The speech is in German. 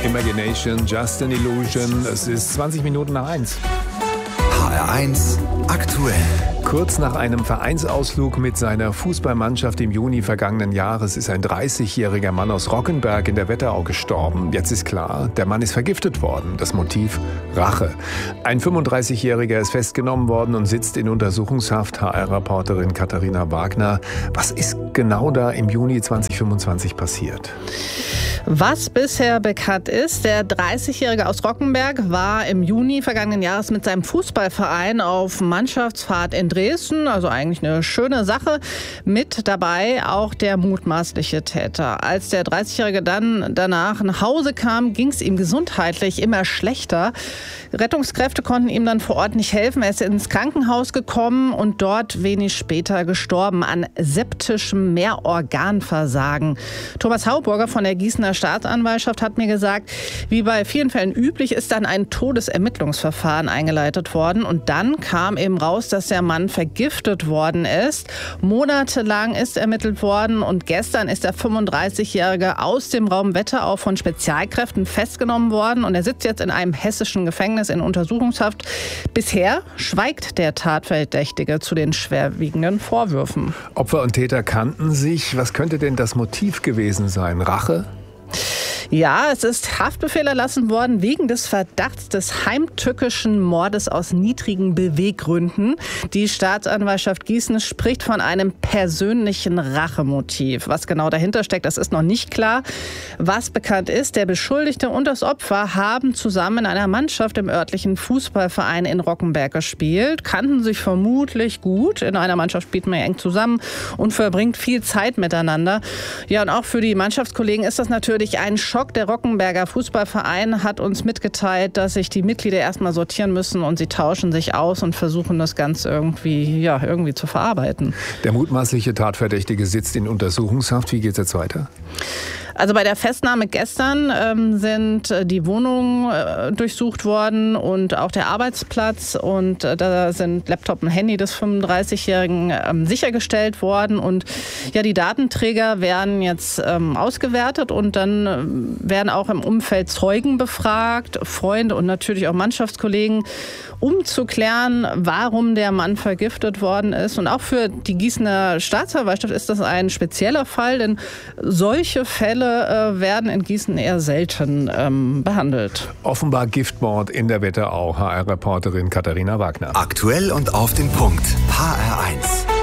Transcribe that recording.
Imagination, Just an Illusion. Es ist 20 Minuten nach 1. HR1 aktuell. Kurz nach einem Vereinsausflug mit seiner Fußballmannschaft im Juni vergangenen Jahres ist ein 30-jähriger Mann aus Rockenberg in der Wetterau gestorben. Jetzt ist klar, der Mann ist vergiftet worden. Das Motiv: Rache. Ein 35-jähriger ist festgenommen worden und sitzt in Untersuchungshaft. HR-Reporterin Katharina Wagner. Was ist genau da im Juni 2025 passiert? Was bisher bekannt ist, der 30-Jährige aus Rockenberg war im Juni vergangenen Jahres mit seinem Fußballverein auf Mannschaftsfahrt in Dresden. Also eigentlich eine schöne Sache. Mit dabei auch der mutmaßliche Täter. Als der 30-Jährige dann danach nach Hause kam, ging es ihm gesundheitlich immer schlechter. Rettungskräfte konnten ihm dann vor Ort nicht helfen. Er ist ins Krankenhaus gekommen und dort wenig später gestorben an septischem Mehrorganversagen. Thomas Hauburger von der Gießener Staatsanwaltschaft hat mir gesagt, wie bei vielen Fällen üblich, ist dann ein Todesermittlungsverfahren eingeleitet worden. Und dann kam eben raus, dass der Mann vergiftet worden ist. Monatelang ist ermittelt worden und gestern ist der 35-Jährige aus dem Raum Wetterau von Spezialkräften festgenommen worden. Und er sitzt jetzt in einem hessischen Gefängnis in Untersuchungshaft. Bisher schweigt der Tatverdächtige zu den schwerwiegenden Vorwürfen. Opfer und Täter kannten sich. Was könnte denn das Motiv gewesen sein? Rache? Ja, es ist Haftbefehl erlassen worden wegen des Verdachts des heimtückischen Mordes aus niedrigen Beweggründen. Die Staatsanwaltschaft Gießen spricht von einem persönlichen Rachemotiv. Was genau dahinter steckt, das ist noch nicht klar. Was bekannt ist, der Beschuldigte und das Opfer haben zusammen in einer Mannschaft im örtlichen Fußballverein in Rockenberg gespielt, kannten sich vermutlich gut. In einer Mannschaft spielt man ja eng zusammen und verbringt viel Zeit miteinander. Ja, und auch für die Mannschaftskollegen ist das natürlich ein Schock. Der Rockenberger Fußballverein hat uns mitgeteilt, dass sich die Mitglieder erstmal sortieren müssen und sie tauschen sich aus und versuchen das Ganze irgendwie zu verarbeiten. Der mutmaßliche Tatverdächtige sitzt in Untersuchungshaft. Wie geht es jetzt weiter? Also bei der Festnahme gestern sind die Wohnungen durchsucht worden und auch der Arbeitsplatz. Und da sind Laptop und Handy des 35-Jährigen sichergestellt worden. Und ja, die Datenträger werden jetzt ausgewertet und dann werden auch im Umfeld Zeugen befragt, Freunde und natürlich auch Mannschaftskollegen, um zu klären, warum der Mann vergiftet worden ist. Und auch für die Gießener Staatsanwaltschaft ist das ein spezieller Fall, denn solche Fälle werden in Gießen eher selten behandelt. Offenbar Giftmord in der Wetterau. HR-Reporterin Katharina Wagner. Aktuell und auf den Punkt. HR1.